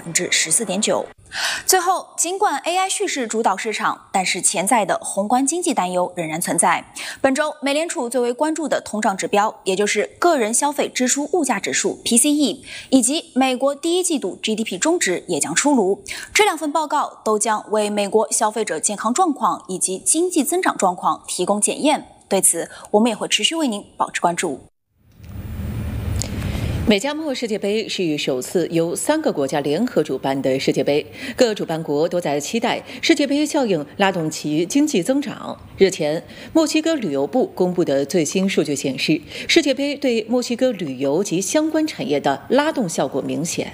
14.9%。最后，尽管 AI 叙事主导市场，但是潜在的宏观经济担忧仍然存在。本周，美联储最为关注的通胀指标，也就是个人消费支出物价指数 （PCE） 以及美国第一季度 GDP 中值也将出炉。这两份报告都将为美国消费者健康状况以及经济增长状况提供检验。对此，我们也会持续为您保持关注。 美加墨世界杯是首次由3个国家联合主办的世界杯，各主办国都在期待世界杯效应拉动其经济增长。日前，墨西哥旅游部公布的最新数据显示，世界杯对墨西哥旅游及相关产业的拉动效果明显。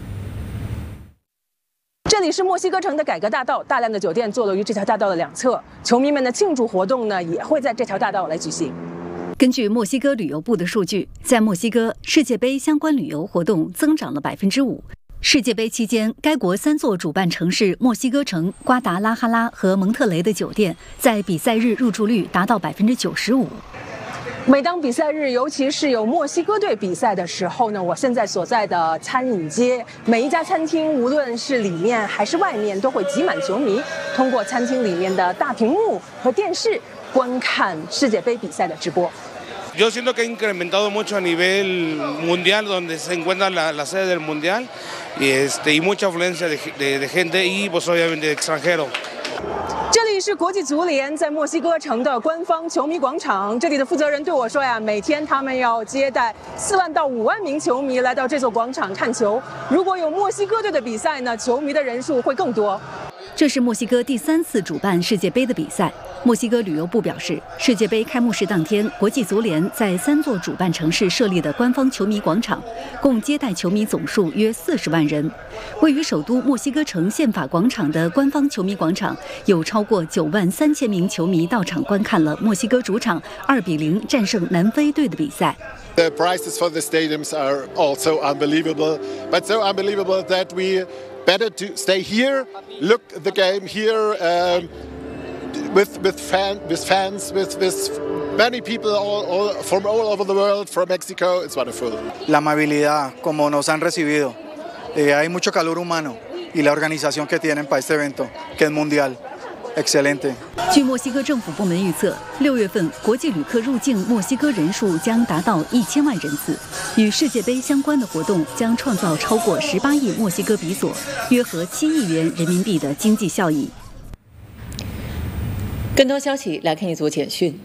这里是墨西哥城的改革大道，大量的酒店坐落于这条大道的两侧，球迷们的庆祝活动呢也会在这条大道来举行。 根据墨西哥旅游部的数据，在墨西哥，世界杯相关旅游活动增长了5%。世界杯期间，该国3座主办城市墨西哥城、瓜达拉哈拉和蒙特雷的酒店在比赛日入住率达到95%。 每当比赛日，尤其是有墨西哥队比赛的时候呢，我现在所在的餐饮街，每一家餐厅，无论是里面还是外面，都会挤满球迷，通过餐厅里面的大屏幕和电视观看世界杯比赛的直播。 Yo siento que ha incrementado mucho a nivel mundial, donde se encuentra la sede del mundial, y mucha afluencia de gente y pues obviamente de extranjeros. 这里是国际足联在墨西哥城的官方球迷广场，这里的负责人对我说呀，每天他们要接待4万到5万名球迷来到这座广场看球。如果有墨西哥队的比赛呢，球迷的人数会更多。 这是墨西哥第3次主办世界杯的比赛。墨西哥旅游部表示，世界杯开幕式当天，国际足联在3座主办城市设立的官方球迷广场，共接待球迷总数约40万人。位于首都墨西哥城宪法广场的官方球迷广场，有超过9万3千名球迷到场观看了墨西哥主场2-0战胜南非队的比赛。 The prices for the stadiums are also unbelievable, but so unbelievable that we better to stay here, look at the game here, with fans, with many people from all over the world, from Mexico. It's wonderful. La amabilidad, como nos han recibido, hay mucho calor humano y la organización que tienen para este evento, que es mundial.Excelente. 据墨西哥政府部门预测，6月份国际旅客入境墨西哥人数将达到1000万人次，与世界杯相关的活动将创造超过18亿墨西哥比索，约合7亿元人民币的经济效益。 更多消息来看一组简讯。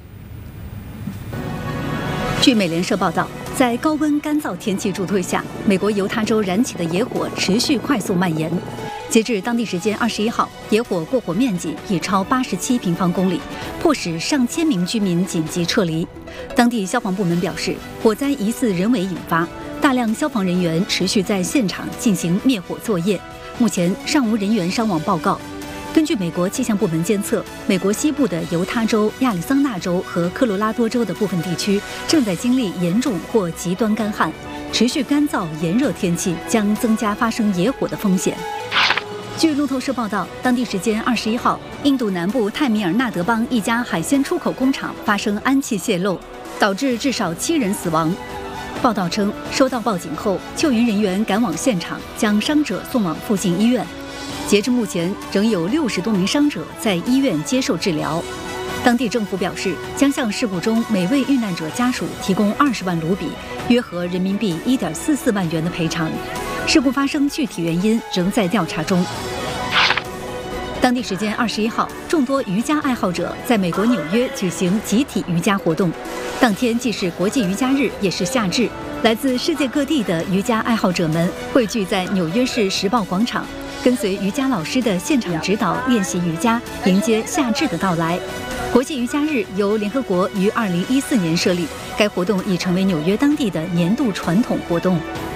据美联社报道，在高温干燥天气助推下，美国犹他州燃起的野火持续快速蔓延。截至当地时间21号，野火过火面积已超87平方公里，迫使上千名居民紧急撤离。当地消防部门表示，火灾疑似人为引发，大量消防人员持续在现场进行灭火作业。目前尚无人员伤亡报告。根据美国气象部门监测，美国西部的犹他州、亚利桑那州和科罗拉多州的部分地区正在经历严重或极端干旱，持续干燥炎热天气将增加发生野火的风险。据路透社报道，当地时间21号，印度南部泰米尔纳德邦一家海鲜出口工厂发生氨气泄漏，导致至少7人死亡。报道称，收到报警后，救援人员赶往现场，将伤者送往附近医院。截至目前，仍有60多名伤者在医院接受治疗。当地政府表示，将向事故中每位遇难者家属提供20万卢比，约合人民币1.44万元的赔偿。事故发生具体原因仍在调查中。当地时间21号，众多瑜伽爱好者在美国纽约举行集体瑜伽活动。当天既是国际瑜伽日，也是夏至，来自世界各地的瑜伽爱好者们汇聚在纽约市时报广场，跟随瑜伽老师的现场指导练习瑜伽，迎接夏至的到来。国际瑜伽日由联合国于2014年设立，该活动已成为纽约当地的年度传统活动。